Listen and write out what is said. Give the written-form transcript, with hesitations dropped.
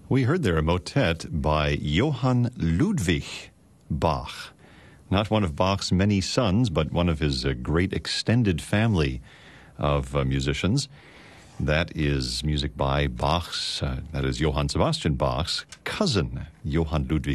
We heard there a motet by Johann Ludwig Bach, not one of Bach's many sons, but one of his great extended family of musicians. That is music by Bach's, that is Johann Sebastian Bach's cousin, Johann Ludwig